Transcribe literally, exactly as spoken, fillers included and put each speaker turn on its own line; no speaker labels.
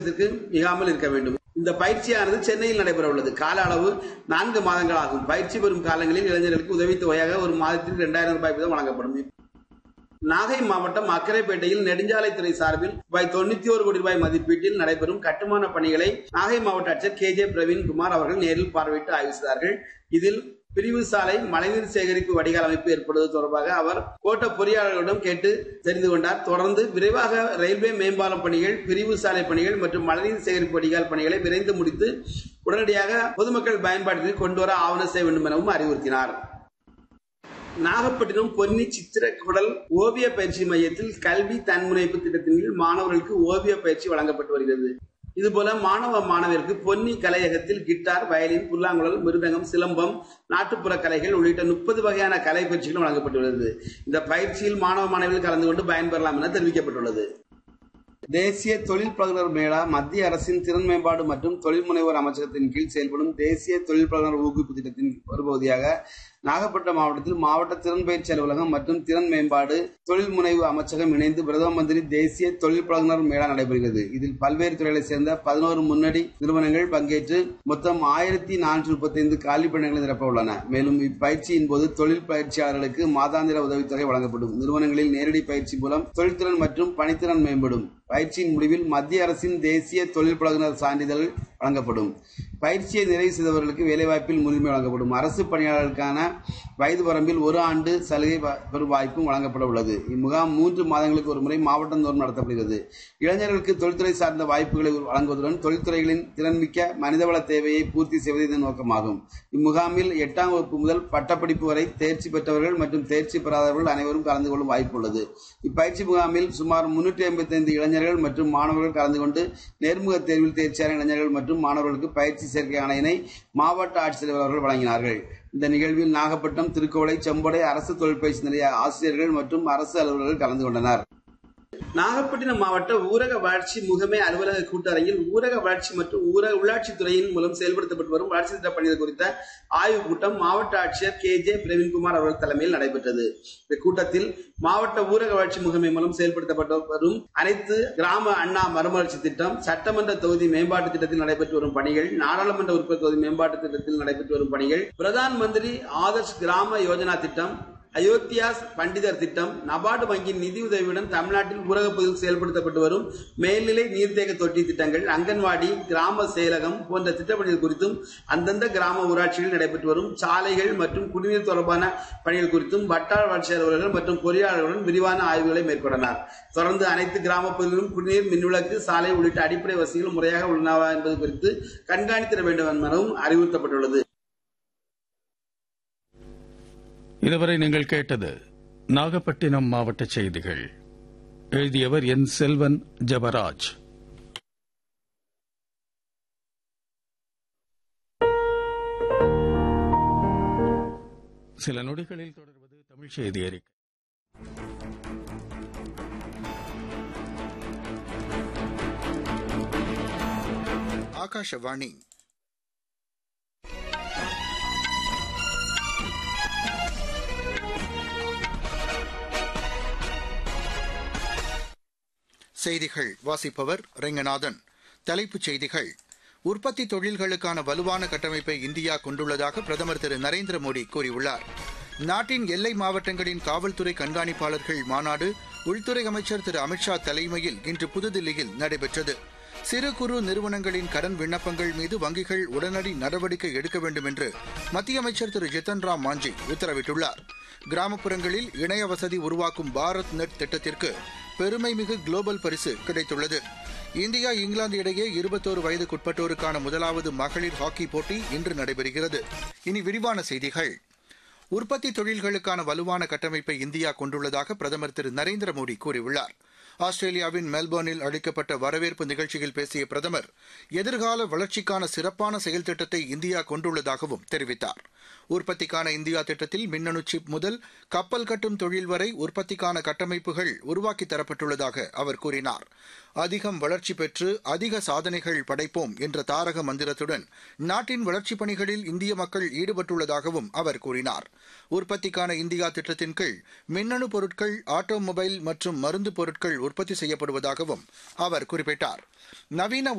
மிகாமல் இருக்க வேண்டும். இந்த பயிற்சியானது சென்னையில் நடைபெற உள்ளது. கால அளவு நான்கு மாதங்கள் ஆகும். பயிற்சி பெறும் காலங்களில் இளைஞர்களுக்கு உதவித்தொகையாக ஒரு மாதத்திற்கு இரண்டாயிரம் ரூபாய் வீதம் வழங்கப்படும். நாகை மாவட்டம் அக்கரைப்பேட்டையில் நெடுஞ்சாலைத்துறை சார்பில் ரூபாய் தொண்ணூத்தி ஒரு கோடி ரூபாய் மதிப்பீட்டில் நடைபெறும் கட்டுமான பணிகளை நாகை மாவட்ட ஆட்சியர் கே ஜே பிரவீன்குமார் அவர்கள் நேரில் பார்வையிட்டு ஆய்வு செய்தார்கள். இதில் பிரிவு சாலை மழைநீர் சேகரிப்பு வடிகால் அமைப்பு ஏற்படுவது தொடர்பாக அவர் கோட்ட பொறியாளர்களிடம் கேட்டு தெரிந்து கொண்டார். தொடர்ந்து விரைவாக ரயில்வே மேம்பாலம் பணிகள், பிரிவு சாலை பணிகள் மற்றும் மழைநீர் சேகரிப்பு வடிகால் பணிகளை விரைந்து முடித்து உடனடியாக பொதுமக்கள் பயன்பாட்டிற்கு கொண்டு வர ஆவணம் செய்ய வேண்டும் எனவும் அறிவுறுத்தினார். நாகப்பட்டினம் பொன்னி சித்திரக்குடல் ஓவிய பயிற்சி மையத்தில் கல்வி தன்முனைப்பு திட்டத்தின் கீழ் மாணவர்களுக்கு ஓவிய பயிற்சி வழங்கப்பட்டு வருகிறது. இதுபோல மாணவ மாணவருக்கு பொன்னி கலையகத்தில் கிட்டார், வயலின், புல்லாங்குழல், மிருதங்கம், சிலம்பம், நாட்டுப்புற கலைகள் உள்ளிட்ட முப்பது வகையான கலை பயிற்சிகள் வழங்கப்பட்டுள்ளது. இந்த பயிற்சியில் மாணவ மாணவிகள் கலந்து கொண்டு பயன்பெறலாம் என தெரிவிக்கப்பட்டுள்ளது. தேசிய தொழில் பழகுனர் மேளா மத்திய அரசின் திறன் மேம்பாடு மற்றும் தொழில் முனைவோர் அமைச்சகத்தின் கீழ் செயல்படும் தேசிய தொழில் பழகுனர் ஊக்குவிப்பு திட்டத்தின் ஒரு பகுதியாக நாகப்பட்டினம் மாவட்டத்தில் மாவட்ட திறன் பயிற்சி அலுவலகம் மற்றும் திறன் மேம்பாடு தொழில் முனைவு அமைச்சகம் இணைந்து பிரதம மந்திரி தேசிய தொழில் பழகுனர் மேளா நடைபெறுகிறது. இதில் பல்வேறு துறைகளைச் சேர்ந்த பதினோரு முன்னணி நிறுவனங்கள் பங்கேற்று மொத்தம் ஆயிரத்தி நானூற்றி முப்பத்தி ஐந்து காலி பணிகளை நிரப்ப உள்ளன. மேலும் இப்பயிற்சியின் போது தொழில் பயிற்சியாளர்களுக்கு மாதாந்திர உதவித்தொகை வழங்கப்படும். நிறுவனங்களில் நேரடி பயிற்சி மூலம் தொழில்திறன் மற்றும் பணித்திறன் மேம்படும். பயிற்சியின் முடிவில் மத்திய அரசின் தேசிய தொழில் பழகுனர் சான்றிதழ் வழங்கப்படும். பயிற்சியை நிறைவு செய்தவர்களுக்கு வேலைவாய்ப்பில் முன்னுரிமை வழங்கப்படும். அரசு பணியாளர்களுக்கான வயது வரம்பில் ஒரு ஆண்டு சலுகை பெறும் வாய்ப்பும் வழங்கப்பட உள்ளது. இம்முகாம் மூன்று மாதங்களுக்கு ஒரு முறை மாவட்டந்தோறும் நடத்தப்படுகிறது. இளைஞர்களுக்கு தொழில்துறை சார்ந்த வாய்ப்புகளை வழங்குவதுடன் தொழில்துறைகளின் திறன்மிக்க மனிதவள தேவையை பூர்த்தி செய்வது இதன் நோக்கமாகும். இம்முகாமில் எட்டாம் வகுப்பு முதல் பட்டப்படிப்பு வரை தேர்ச்சி பெற்றவர்கள் மற்றும் தேர்ச்சி பெறாதவர்கள் அனைவரும் கலந்து கொள்ளும் வாய்ப்பு உள்ளது. இப்பயிற்சி முகாமில் சுமார் முன்னூற்றி ஐம்பத்தி ஐந்து இளைஞர்கள் மற்றும் மாணவர்கள் கலந்து கொண்டு நேர்முக தேர்வில் தேர்ச்சியான இளைஞர்கள் மற்றும் மாணவர்களுக்கு பயிற்சி சேர்க்கை ஆணையினை மாவட்ட ஆட்சித்தலைவர் அவர்கள் வழங்கினார்கள். இந்த நிகழ்வில் நாகப்பட்டினம், திருக்கோளை, செம்படை அரசு தொழில் பயிற்சி நிலைய ஆசிரியர்கள் மற்றும் அரசு அலுவலர்கள் கலந்து கொண்டனர். நாகப்பட்டினம் மாவட்ட ஊரக வளர்ச்சி முகமை அலுவலக கூட்டரங்கில் ஊரக வளர்ச்சி மற்றும் ஊரக உள்ளாட்சித் துறையின் மூலம் செயல்படுத்தப்பட்டு வரும் வளர்ச்சி திட்ட பணிகள் குறித்த ஆய்வுக் கூட்டம் மாவட்ட ஆட்சியர் கே ஜே பிரவீன்குமார் அவர்கள் தலைமையில் நடைபெற்றது. இந்த கூட்டத்தில் மாவட்ட ஊரக வளர்ச்சி முகமை மூலம் செயல்படுத்தப்பட்டு வரும் அனைத்து கிராம அண்ணா மறுமலர்ச்சி திட்டம், சட்டமன்ற தொகுதி மேம்பாட்டு திட்டத்தில் நடைபெற்று வரும் பணிகள், நாடாளுமன்ற உறுப்பினர் தொகுதி மேம்பாட்டு திட்டத்தில் நடைபெற்று வரும் பணிகள், பிரதான் மந்திரி ஆதர்ஷ் கிராம யோஜனா திட்டம், அயோத்தியா பண்டிதர் திட்டம், நபார்டு வங்கியின் நிதியுதவியுடன் தமிழ்நாட்டில் ஊரக பகுதியில் செயல்படுத்தப்பட்டு வரும் மேல்நிலை நீர்த்தேக்க தொட்டி திட்டங்கள், அங்கன்வாடி, கிராம செயலகம் போன்ற திட்டப்பணிகள் குறித்தும் அந்தந்த கிராம ஊராட்சிகளில் நடைபெற்று வரும் சாலைகள் மற்றும் குடிநீர் தொடர்பான பணிகள் குறித்தும் வட்டார வளர்ச்சி அலுவலர்கள் மற்றும் பொறியாளர்களுடன் விரிவான ஆய்வுகளை மேற்கொண்டனர். தொடர்ந்து அனைத்து கிராம பகுதிகளிலும் குடிநீர், மின்விளக்கு, சாலை உள்ளிட்ட அடிப்படை வசதிகள் முறையாக உள்ளனவா என்பது குறித்து கண்காணித்திட வேண்டும் எனவும் அறிவுறுத்தப்பட்டுள்ளது.
இதுவரை நீங்கள் கேட்டது நாகப்பட்டினம் மாவட்ட செய்திகள். எழுதியவர் என் செல்வன் ஜபராஜ். சில நொடிகளில் தொடர்வது தமிழ் செய்தி அறிக்கை.
ஆகாஷவாணி. செய்திகள் வாசிப்பவர் ரெங்கநாதன். தலைப்புச் செய்திகள். உற்பத்தி தொழில்களுக்கான வலுவான கட்டமைப்பை இந்தியா கொண்டுள்ளதாக பிரதமர் திரு நரேந்திர மோடி கூறியுள்ளார். நாட்டின் எல்லை மாவட்டங்களின் காவல்துறை கண்காணிப்பாளர்கள் மாநாடு உள்துறை அமைச்சர் திரு அமித்ஷா தலைமையில் இன்று புதுதில்லியில் நடைபெற்றது. சிறு குறு நிறுவனங்களின் கடன் விண்ணப்பங்கள் மீது வங்கிகள் உடனடி நடவடிக்கை எடுக்க வேண்டும் என்று மத்திய அமைச்சர் திரு ஜித்தன் ராம் மாஞ்சி உத்தரவிட்டுள்ளார். கிராமப்புறங்களில் இணைய வசதி உருவாக்கும் பாரத் நெட் திட்டத்திற்கு பெருமைமிகு குளோபல் பரிசு கிடைத்துள்ளது. இந்தியா, இங்கிலாந்து இடையே இருபத்தோரு வயதுக்குட்பட்டோருக்கான முதலாவது மகளிர் ஹாக்கி போட்டி இன்று நடைபெறுகிறது. இனி விரிவான செய்திகள். உற்பத்தி தொழில்களுக்கான வலுவான கட்டமைப்பை இந்தியா கொண்டுள்ளதாக பிரதமர் திரு நரேந்திர மோடி கூறியுள்ளார். ஆஸ்திரேலியாவின் மெல்போர்னில் அளிக்கப்பட்ட வரவேற்பு நிகழ்ச்சியில் பேசிய பிரதமர் எதிர்கால வளர்ச்சிக்கான சிறப்பான செயல் திட்டத்தை இந்தியா கொண்டுள்ளதாகவும் தெரிவித்தார். உற்பத்திக்கான இந்தியா திட்டத்தில் மின்னணு சிப் முதல் கப்பல் கட்டும் தொழில் வரை உற்பத்திக்கான கட்டமைப்புகள் உருவாக்கித் தரப்பட்டுள்ளதாக அவர் கூறினார். அதிகம் வளர்ச்சி பெற்று அதிக சாதனைகள் படைப்போம் என்ற தாரக மந்திரத்துடன் நாட்டின் வளர்ச்சிப் பணிகளில் இந்திய மக்கள் ஈடுபட்டுள்ளதாகவும் அவர் கூறினார். உற்பத்திக்கான இந்தியா திட்டத்தின் கீழ் மின்னணு பொருட்கள், ஆட்டோமொபைல் மற்றும் மருந்து பொருட்கள் உற்பத்தி செய்யப்படுவதாகவும் அவர் குறிப்பிட்டார். நவீன